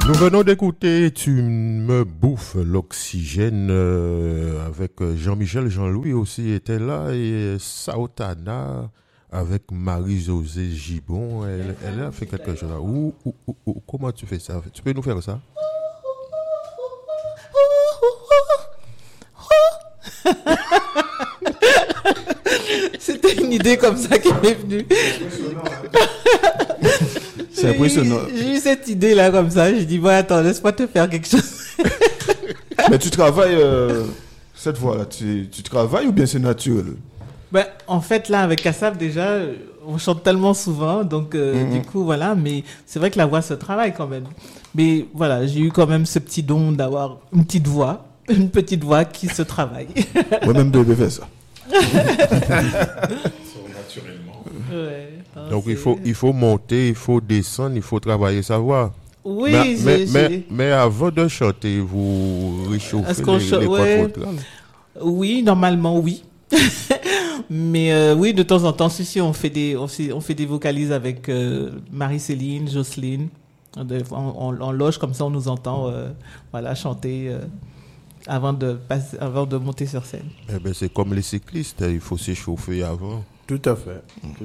Nous venons d'écouter Tu me bouffes l'oxygène avec Jean-Michel, Jean-Louis aussi était là et Saotana avec Marie-Josée Gibon. Elle a fait quelque chose là. Comment tu fais ça? Tu peux nous faire ça? C'était une idée comme ça qui m'est venue. C'est impressionnant. J'ai eu cette idée-là comme ça. J'ai dit, bon, attends, laisse-moi te faire quelque chose. Mais tu travailles, cette fois-là, tu travailles ou bien c'est naturel? Ben, en fait, là, avec Kassav, déjà, on chante tellement souvent. Donc, du coup, voilà. Mais c'est vrai que la voix se travaille quand même. Mais voilà, j'ai eu quand même ce petit don d'avoir une petite voix qui se travaille. Moi-même, je devais faire ça. Naturellement. Ouais, non, Donc il faut monter, il faut descendre, il faut travailler sa voix. Oui, mais avant de chanter, vous réchauffez les cordes vocales. Oui, normalement, oui. Mais oui, de temps en temps, si on fait des vocalises avec Marie-Céline, Jocelyne. On loge comme ça, on nous entend chanter avant de monter sur scène. Eh ben, c'est comme les cyclistes, il faut s'échauffer avant. Tout à fait.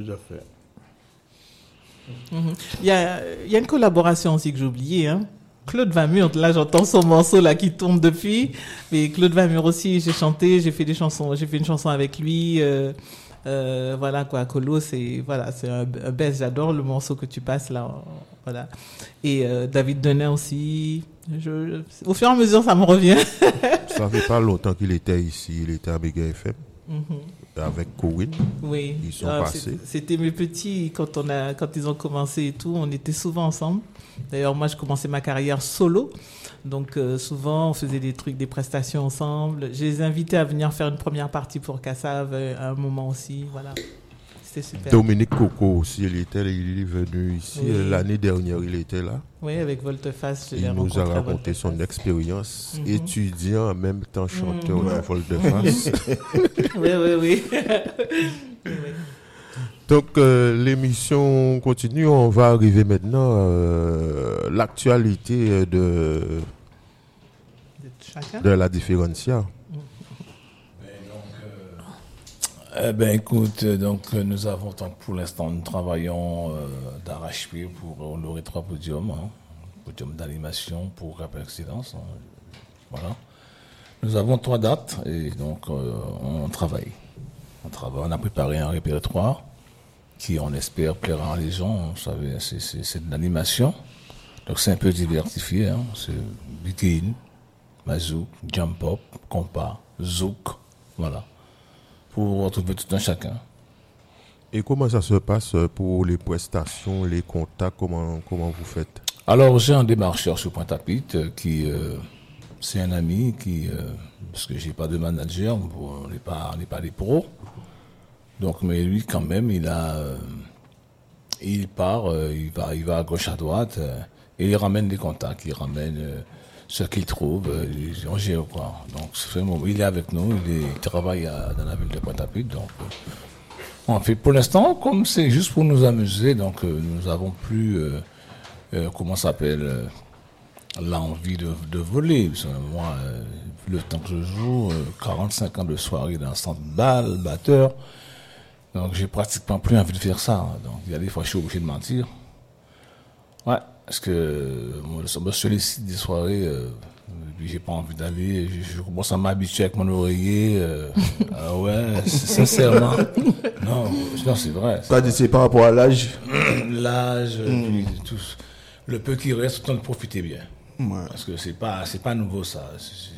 Il y a une collaboration aussi que j'ai oubliée, hein. Claude Vamur, là j'entends son morceau là qui tourne depuis, mais Claude Vamur aussi, j'ai fait une chanson avec lui, voilà quoi, Colo, c'est un best, j'adore le morceau que tu passes là, voilà. Et David Denain aussi, au fur et à mesure ça me revient. Ça fait pas longtemps qu'il était ici, il était à Méga FM. Avec Corinne. Oui. Ils sont passés. C'était mes petits quand ils ont commencé et tout, on était souvent ensemble. D'ailleurs, moi, je commençais ma carrière solo. Donc, souvent, on faisait des prestations ensemble. Je les invitais à venir faire une première partie pour Kassav à un moment aussi. Voilà. C'était super. Dominique Coco aussi, il est venu ici. Oui. L'année dernière, il était là. Oui, avec Volteface. Il nous a raconté son expérience, étudiant en même temps chanteur à Volteface. Oui. Donc, l'émission continue. On va arriver maintenant à l'actualité de la différencia. Écoute, donc nous avons pour l'instant nous travaillons d'arrache-pied pour honorer 3 podiums, podium d'animation pour Rap Excellence, voilà. Nous avons 3 dates et donc on travaille. On a préparé un répertoire qui, on espère, plaira à les gens. Vous savez, c'est de l'animation, donc c'est un peu diversifié. C'est Bikin, Mazouk, Jump Pop, Compas, Zouk, voilà. Pour retrouver tout un chacun. Et comment ça se passe pour les prestations, les contacts, comment vous faites? Alors, j'ai un démarcheur sur Pointe-à-Pitre qui, c'est un ami qui, parce que j'ai pas de manager, on n'est pas des pros. Donc, mais lui, quand même, il va à gauche, à droite, et il ramène des contacts, il ramène ce qu'il trouve, on gère quoi. Donc, il est avec nous, il travaille dans la ville de Pointe-à-Pitre. Donc, on fait pour l'instant, comme c'est juste pour nous amuser, donc nous avons plus, comment ça s'appelle, l'envie de voler. Parce que moi, le temps que je joue, 45 ans de soirée dans le centre bal, batteur, donc j'ai pratiquement plus envie de faire ça. Donc, il y a des fois, je suis obligé de mentir. Ouais. Parce que moi, je sollicite des soirées, puis j'ai pas envie d'aller, je commence à m'habituer avec mon oreiller. Ouais, sincèrement. Non, c'est vrai. C'est par rapport à l'âge. L'âge, puis tout. Le peu qui reste, autant de profiter bien. Ouais. Parce que c'est pas nouveau ça.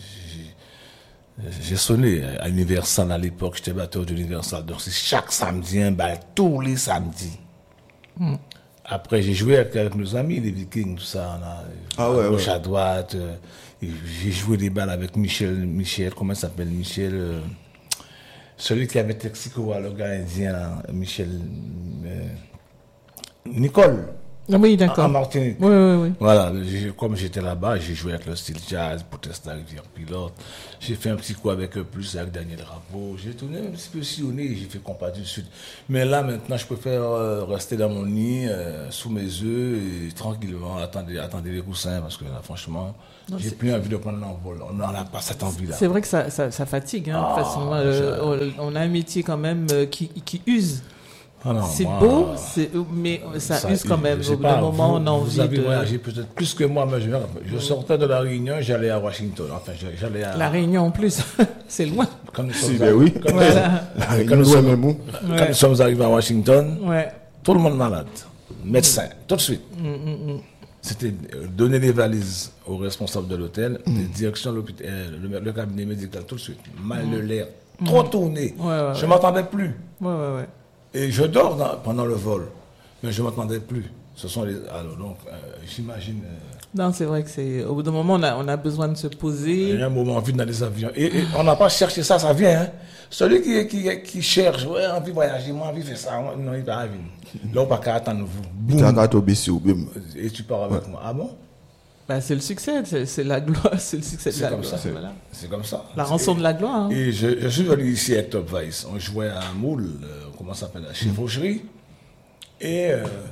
J'ai sonné à Universal à l'époque, j'étais batteur d'Universal. Donc c'est chaque samedi, tous les samedis. Après, j'ai joué avec nos amis, les Vikings, tout ça. À gauche, à droite. J'ai joué des balles avec Michel, comment il s'appelle Michel, celui qui avait Texico, le gars indien, là, Michel. Nicole. Oui, en d'accord. Martinique. Oui. Voilà, comme j'étais là-bas, j'ai joué avec le style jazz, Proteste la rivière Pilote. J'ai fait un petit coup avec eux plus avec Daniel Rapeau. J'ai tourné un petit peu sillonné, j'ai fait Compas du Sud. Mais là, maintenant, je préfère rester dans mon nid, sous mes œufs, et tranquillement, attendre les coussins, parce que là, franchement, j'ai plus envie de prendre l'envol. On n'en a pas cette envie-là. C'est vrai que ça fatigue. Hein, de toute façon, on a un métier quand même qui use. Ah non, c'est moi, beau, mais ça use quand même. Au bout d'un moment, on a envie vous avez de... voyagé peut-être plus que moi, mais je sortais de la Réunion, j'allais à Washington. Enfin, j'allais à... La Réunion en plus, c'est loin. Quand nous Si, sommes ben oui. Voilà. La Réunion, même mot. Quand nous sommes arrivés à Washington, Ouais. tout le monde malade. Médecin, tout de suite. C'était donner les valises aux responsables de l'hôtel, les directions de l'hôpital, le cabinet médical, tout de suite. Mal de l'air, trop tourné. Ouais. Je ne m'entendais plus. Ouais. Et je dors pendant le vol, mais je ne m'entendais plus. Ce sont les... Alors, donc, j'imagine... Non, c'est vrai que c'est... Au bout d'un moment, on a besoin de se poser. Il y a un moment vide dans les avions. Et on n'a pas cherché ça, ça vient. Hein. Celui qui cherche, ouais, envie de voyager, moi, envie de faire ça, non, il va venir. Là, on va pas attendre vous. Boum. Et tu pars avec moi. Ah bon? Bah, c'est le succès, c'est la gloire, c'est le succès de la gloire. Voilà. C'est comme ça. La rançon de la gloire. Hein. Et je suis venu ici avec Top Vice. On jouait à un moule, comment ça s'appelle, chez Fauchery. Et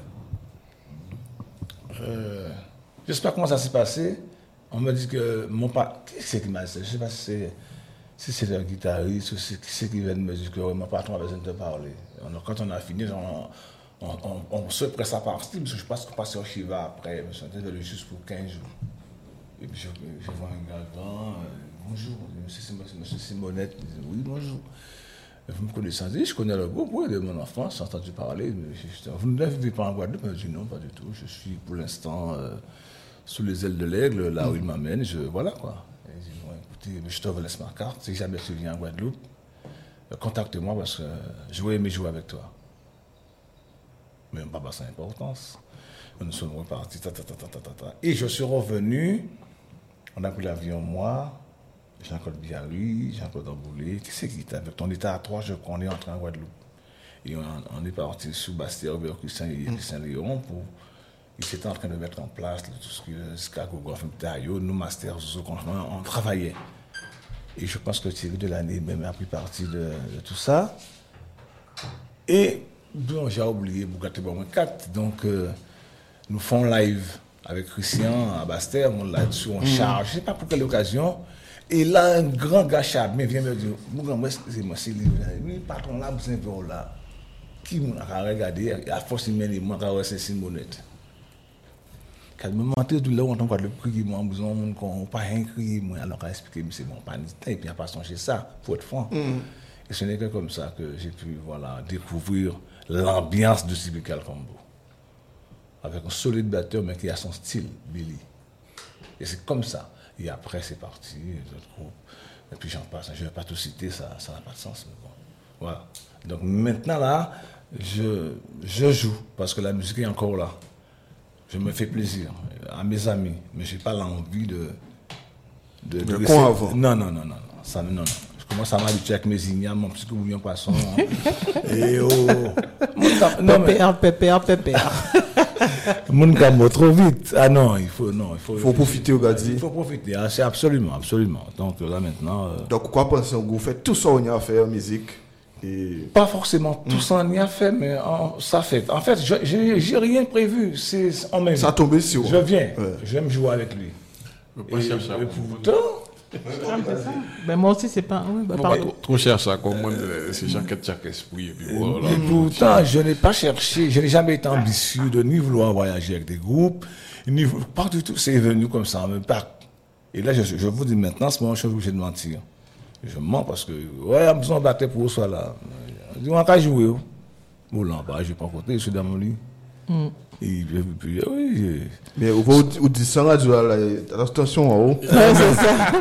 je ne sais pas comment ça s'est passé. On me dit que mon père... Qui c'est qui m'a dit? Je ne sais pas si c'est un guitariste ou qui c'est qui vient de me dire que mon patron a besoin de te parler. Quand on a fini, on se presse à partir, parce que je pense qu'on passe au Chiva après. Je suis venu juste pour 15 jours. Et puis je vois un gars dedans. Bonjour, monsieur Simonette. Oui, bonjour. Vous me connaissez? Je connais le groupe, oui, de mon enfance, j'ai entendu parler. Vous ne vivez pas en Guadeloupe? Je dis non, pas du tout. Je suis pour l'instant sous les ailes de l'aigle, là où il m'amène. Voilà quoi. Et je dis, bon, écoutez, je te laisse ma carte. Si jamais tu viens en Guadeloupe, contacte-moi parce que je vais aimer jouer avec toi. Mais pas ça d'importance. Nous sommes repartis. Et je suis revenu. On a pris l'avion, moi, Jean-Claude Biarri, Jean-Claude Amboulé. Qui c'est qui était avec toi? On était à 3, je crois, on est entré en Guadeloupe. Et on est parti sur Bastille, Robert Christian et Christian Léon pour. Ils étaient en train de mettre en place tout ce qui est Chicago, nous, Masters, on travaillait. Et je pense que Thierry Delaney même a pris partie de tout ça. Et bon, j'ai oublié Bugatti Bomber 4. Donc, nous faisons live avec Christian à Bastère, on l'a sur on charge, je ne sais pas pour quelle occasion. Et là, un grand gars charme vient me dire, excusez-moi, c'est lui, patron là, vous êtes là. Qui m'a regardé, à force de mener, moi, c'est Simonette. Quand je me mentais tout là, on entend le crier, moi, on n'a pas rien crié, moi, alors à expliquer, mais c'est bon, pas et puis on n'a pas songé ça, pour être franc. Et ce n'est que comme ça que j'ai pu découvrir l'ambiance de Typical Combo. Avec un solide batteur, mais qui a son style, Billy. Et c'est comme ça. Et après, c'est parti, les autres groupes. Et puis j'en passe, je ne vais pas tout citer, ça n'a pas de sens. Mais bon. Voilà. Donc maintenant, là, je joue, parce que la musique est encore là. Je me fais plaisir à mes amis, mais je n'ai pas l'envie de con avant. Non. Ça, non. Je commence à m'habituer avec mes ignames, mon petit bouillon poisson. Et Pépère. Mon gars, trop vite. Ah non, il faut profiter au Gadi. Il faut profiter, c'est absolument. Donc là maintenant. Donc quoi pensez vous faites tout ça on y a fait en musique? Et... Pas forcément tout ça on y a fait, mais ça fait. En fait, j'ai rien prévu. Ça tombe sur. Je viens, j'aime jouer avec lui. Et pourtant. Ben moi aussi c'est pas. Oui, trop cher ça, comme moi, c'est chaque esprit. Et puis voilà. Et pourtant, je n'ai pas cherché, je n'ai jamais été ambitieux de ni vouloir voyager avec des groupes, ni pas du tout. C'est venu comme ça, même pas. Et là, je vous dis maintenant, c'est mon chose où j'ai de mentir. Je mens parce que, ouais, on a besoin de battre pour soit là. Je dis, on va jouer. Bon, là, je ne vais pas compter, je suis dans mon lit. Et puis, oui. Mais vous dites ça, attention en haut. Ouais, c'est ça.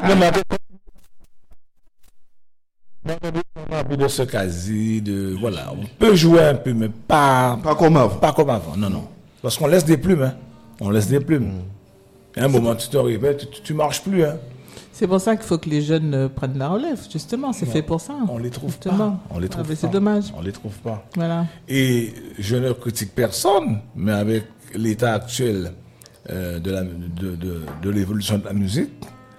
On a plus de ce quasi, voilà. On peut jouer un peu, mais pas comme avant. Pas comme avant, non. Parce qu'on laisse des plumes, hein. On laisse des plumes. Et à un moment, tu te répètes, tu marches plus, hein. C'est pour ça qu'il faut que les jeunes prennent la relève, justement. C'est fait pour ça. On les trouve justement. pas. On les trouve pas. C'est dommage. On les trouve pas. Voilà. Et je ne critique personne, mais avec l'état actuel de l'évolution de la musique,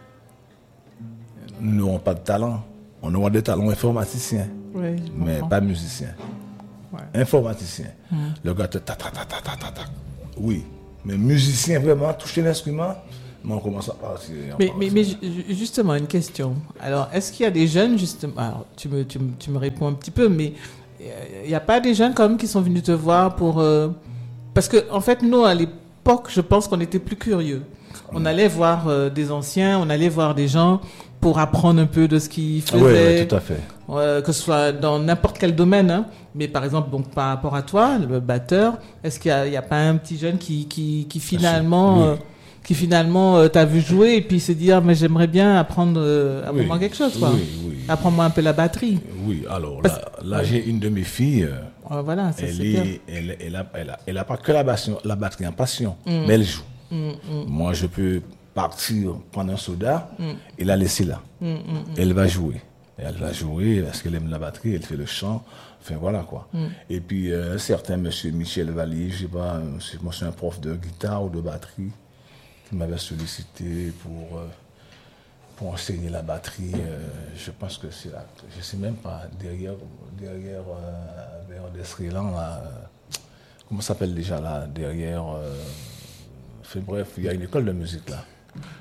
nous n'aurons pas de talent. On aura des talents informaticiens, Oui, je mais comprends. pas musiciens. Ouais. Informaticien. Le gars te ta. Oui, mais musicien vraiment, toucher l'instrument, mais on commence à partir. Mais justement, une question. Alors, est-ce qu'il y a des jeunes, justement, alors, tu me réponds un petit peu, mais il n'y a pas des jeunes quand même qui sont venus te voir pour... Parce que, en fait, nous, à l'époque, je pense qu'on était plus curieux. On allait voir des anciens, on allait voir des gens pour apprendre un peu de ce qu'ils faisaient. Oui, tout à fait. Que ce soit dans n'importe quel domaine, hein. Mais par exemple, donc par rapport à toi, le batteur, est-ce qu'il y a pas un petit jeune qui finalement, t'a vu jouer et puis se dit mais j'aimerais bien apprendre à moment quelque chose, quoi. Oui. Apprends-moi un peu la batterie. Oui, alors là j'ai une de mes filles. Voilà, ça, elle a pas que la batterie en passion, mais elle joue. Moi, je peux partir prendre un soda et la laisser là. Elle va jouer. Elle va jouer parce qu'elle aime la batterie, elle fait le chant. Enfin, voilà quoi. Et puis, un certain monsieur Michel Vallier, je sais pas, moi c'est un prof de guitare ou de batterie qui m'avait sollicité pour enseigner la batterie. Je pense que c'est là, je sais même pas, derrière vers Desrélan, là, comment ça s'appelle déjà là, derrière. Enfin, bref, il y a une école de musique là.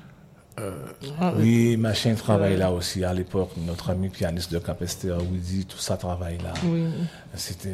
Oui, Machin travaille là aussi à l'époque. Notre ami pianiste de Capester, Woody, tout ça travaille là. Oui. C'était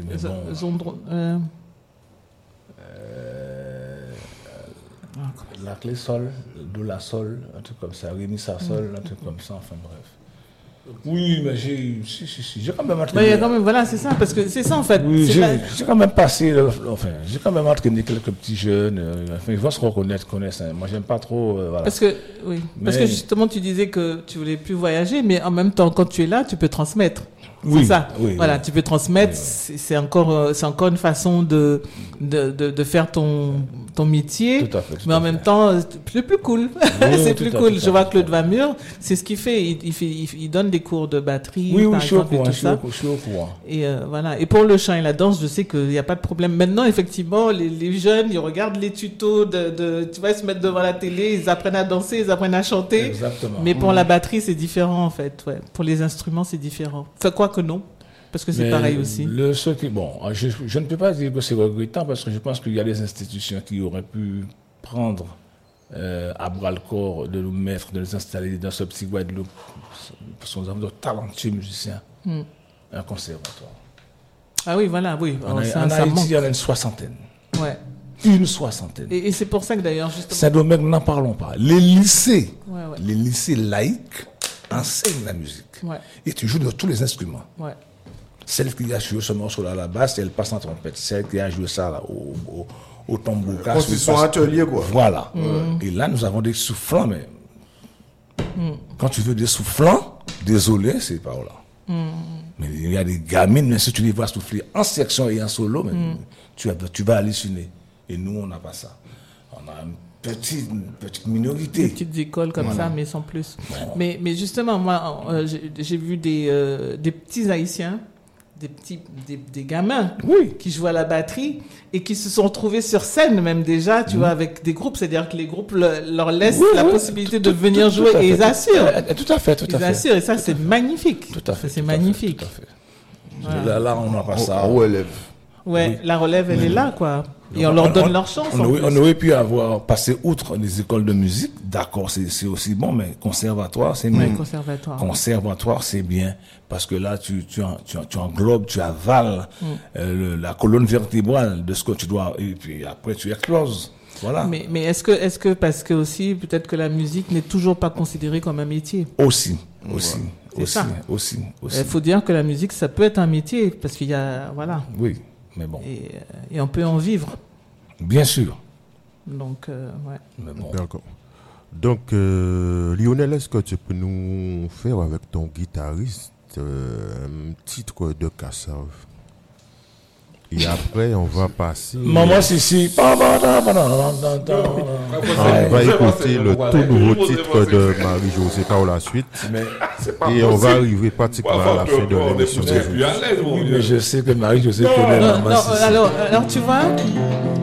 la clé sol, do la sol, un truc comme ça, Rémi sa sol, un truc comme ça, enfin bref. Oui, mais j'ai quand même entraîné. Il y a quand même, voilà, c'est ça, parce que c'est ça en fait. Oui, j'ai quand même passé, j'ai quand même entraîné quelques petits jeunes. Enfin, ils vont se connaissent. Hein. Moi, j'aime pas trop. Voilà. Parce que justement, tu disais que tu voulais plus voyager, mais en même temps, quand tu es là, tu peux transmettre. Oui, c'est ça. Oui, voilà, oui. Tu peux transmettre. Oui. C'est encore une façon de faire ton métier. Tout à fait. Mais en même temps, c'est plus cool. Oui, c'est plus cool. Je vois Claude Vamur, c'est ce qu'il fait. Il donne des cours de batterie, par exemple, et tout ça. Je suis au courant. Et voilà. Et pour le chant et la danse, je sais qu'il n'y a pas de problème. Maintenant, effectivement, les jeunes, ils regardent les tutos tu vois, ils se mettent devant la télé, ils apprennent à danser, ils apprennent à chanter. Exactement. Mais pour la batterie, c'est différent, en fait. Ouais. Pour les instruments, c'est différent. Enfin, quoi que non. Parce que c'est pareil aussi. Je ne peux pas dire que c'est regrettant parce que je pense qu'il y a des institutions qui auraient pu prendre à bras le corps de nous mettre, de nous installer dans ce petit Guadeloupe. Parce qu'on a de talentueux musiciens. Un conservatoire. Ah oui, voilà, oui. En Haïti, il y en a une soixantaine. Ouais. Une soixantaine. Et c'est pour ça que d'ailleurs, justement. Saint-Domingue, n'en parlons pas. Les lycées laïcs enseignent la musique. Ouais. Et tu joues de tous les instruments. Ouais. Celle qui a joué ce morceau-là à la basse, elle passe en trompette. Celle qui a joué ça là, au tambour. Construction atelier, quoi. Voilà. Et là, nous avons des soufflants, mais quand tu veux des soufflants, désolé, c'est pas là. Mais il y a des gamines, mais si tu les vois souffler en section et en solo, mais tu vas halluciner. Et nous, on n'a pas ça. On a une petite minorité. Des petites écoles comme ça, mais sans plus. Bon. Mais justement, moi, j'ai vu des petits Haïtiens, des gamins qui jouent à la batterie et qui se sont retrouvés sur scène même déjà, tu vois, avec des groupes. C'est-à-dire que les groupes leur laissent la possibilité de venir jouer et ils assurent. Tout à fait. Ils assurent et ça, c'est magnifique. Tout à fait. C'est magnifique. Tout à fait. Là, on n'a pas ça. Relève. Ouais, la relève, elle est là, quoi. Et on leur donne leur chance. On aurait pu avoir passé outre les écoles de musique. D'accord, c'est aussi bon, mais conservatoire, c'est mieux. Conservatoire, c'est bien. Parce que là, tu englobes, tu avales la colonne vertébrale de ce que tu dois. Et puis après, tu écloses. Voilà. Mais est-ce que parce que aussi, peut-être que la musique n'est toujours pas considérée comme un métier? Aussi. Il Il faut dire que la musique, ça peut être un métier. Parce qu'il y a. Voilà. Oui. Mais bon. Et on peut en vivre. Bien sûr. Donc, ouais. Mais bon. D'accord. Donc, Lionel, est-ce que tu peux nous faire avec ton guitariste un titre de Kassav? Et après, on va passer. Maman, si. On va écouter le tout nouveau titre de Marie-Josée par la suite. Et on va arriver pratiquement à la fin de l'émission. Oui, mais je sais que Marie-Josée connaît la masse. Alors, tu vois.